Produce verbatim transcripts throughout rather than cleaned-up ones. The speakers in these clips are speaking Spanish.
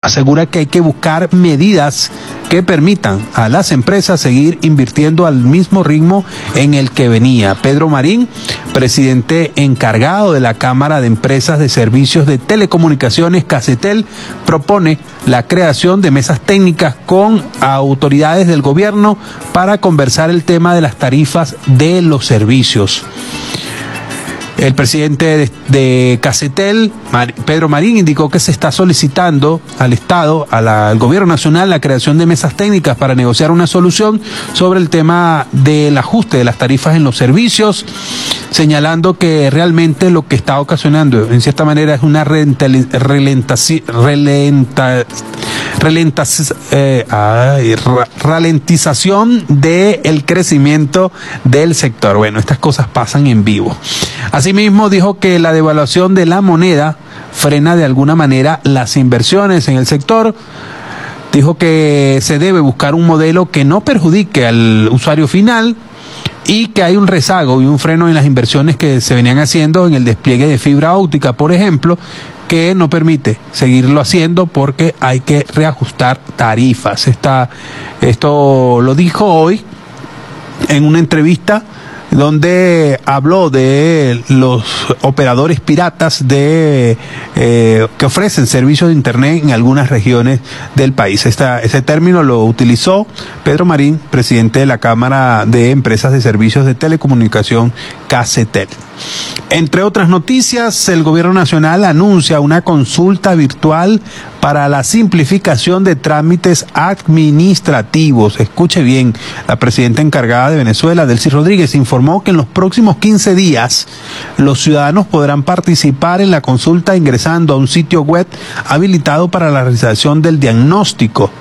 asegura que hay que buscar medidas que permitan a las empresas seguir invirtiendo al mismo ritmo en el que venía. Pedro Marín, presidente encargado de la Cámara de Empresas de Servicios de Telecomunicaciones, Cacetel, propone la creación de mesas técnicas con autoridades del gobierno para conversar el tema de las tarifas de los servicios. El presidente de, de Cacetel, Mar, Pedro Marín, indicó que se está solicitando al Estado, a la, al Gobierno Nacional, la creación de mesas técnicas para negociar una solución sobre el tema del ajuste de las tarifas en los servicios, señalando que realmente lo que está ocasionando, en cierta manera, es una ralentización relenta, relenta, eh, ay, ralentización del crecimiento del sector. Bueno, estas cosas pasan en vivo. Asimismo, dijo que la devaluación de la moneda frena de alguna manera las inversiones en el sector. Dijo que se debe buscar un modelo que no perjudique al usuario final y que hay un rezago y un freno en las inversiones que se venían haciendo en el despliegue de fibra óptica, por ejemplo, que no permite seguirlo haciendo porque hay que reajustar tarifas. Esta, esto lo dijo hoy en una entrevista donde habló de los operadores piratas de eh, que ofrecen servicios de internet en algunas regiones del país. Esta, ese término lo utilizó Pedro Marín, presidente de la Cámara de Empresas de Servicios de Telecomunicación, Cacetel. Entre otras noticias, el Gobierno Nacional anuncia una consulta virtual para la simplificación de trámites administrativos. Escuche bien, la presidenta encargada de Venezuela, Delcy Rodríguez, informó que en los próximos quince días los ciudadanos podrán participar en la consulta ingresando a un sitio web habilitado para la realización del diagnóstico.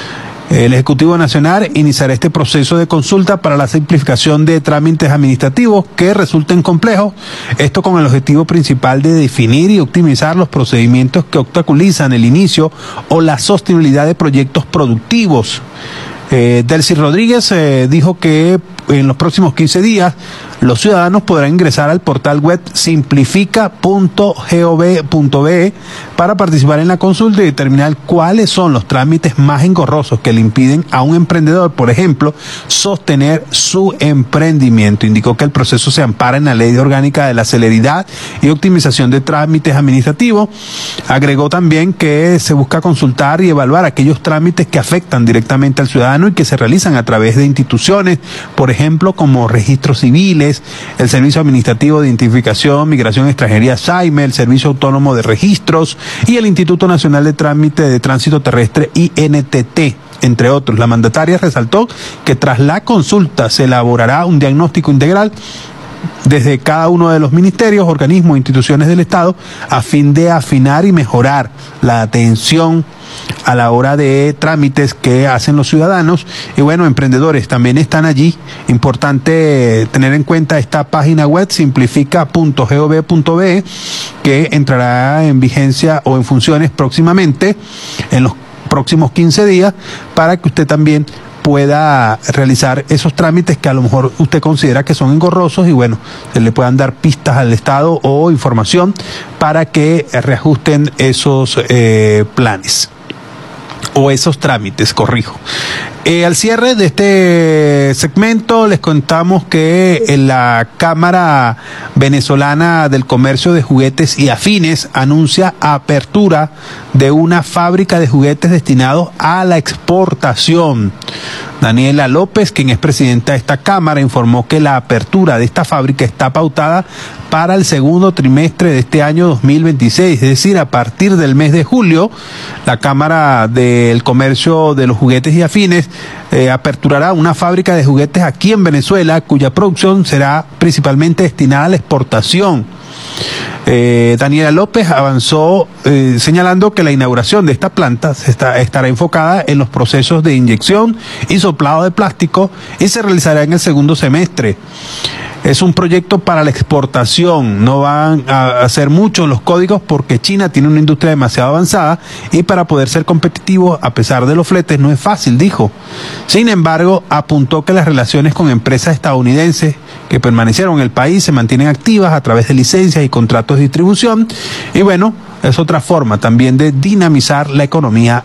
El Ejecutivo Nacional iniciará este proceso de consulta para la simplificación de trámites administrativos que resulten complejos, esto con el objetivo principal de definir y optimizar los procedimientos que obstaculizan el inicio o la sostenibilidad de proyectos productivos. Eh, Delcy Rodríguez eh, dijo que en los próximos quince días los ciudadanos podrán ingresar al portal web simplifica punto gov punto be para participar en la consulta y determinar cuáles son los trámites más engorrosos que le impiden a un emprendedor, por ejemplo, sostener su emprendimiento. Indicó que el proceso se ampara en la Ley Orgánica de la Celeridad y Optimización de Trámites Administrativos. Agregó también que se busca consultar y evaluar aquellos trámites que afectan directamente al ciudadano y que se realizan a través de instituciones, por ejemplo, como registros civiles, el Servicio Administrativo de Identificación, Migración y Extranjería, S A I M E, el Servicio Autónomo de Registros y el Instituto Nacional de Trámite de Tránsito Terrestre, I N T T, entre otros. La mandataria resaltó que tras la consulta se elaborará un diagnóstico integral desde cada uno de los ministerios, organismos e instituciones del Estado a fin de afinar y mejorar la atención a la hora de trámites que hacen los ciudadanos. Y bueno, emprendedores también están allí. Importante tener en cuenta esta página web simplifica punto gov punto be que entrará en vigencia o en funciones próximamente en los próximos quince días para que usted también pueda realizar esos trámites que a lo mejor usted considera que son engorrosos y bueno, se le puedan dar pistas al Estado o información para que reajusten esos eh, planes o esos trámites, corrijo. Eh, al cierre de este segmento les contamos que en la Cámara Venezolana del Comercio de Juguetes y Afines anuncia apertura de una fábrica de juguetes destinados a la exportación. Daniela López, quien es presidenta de esta Cámara, informó que la apertura de esta fábrica está pautada para el segundo trimestre de este año dos mil veintiséis, es decir, a partir del mes de julio, la Cámara del Comercio de los Juguetes y Afines eh, aperturará una fábrica de juguetes aquí en Venezuela, cuya producción será principalmente destinada a la exportación. Eh, Daniela López avanzó eh, señalando que la inauguración de esta planta se está, estará enfocada en los procesos de inyección y soplado de plástico y se realizará en el segundo semestre. Es un proyecto para la exportación, no van a hacer mucho los códigos porque China tiene una industria demasiado avanzada y para poder ser competitivo a pesar de los fletes no es fácil, dijo. Sin embargo, apuntó que las relaciones con empresas estadounidenses que permanecieron en el país se mantienen activas a través de licencias y contratos de distribución y bueno, es otra forma también de dinamizar la economía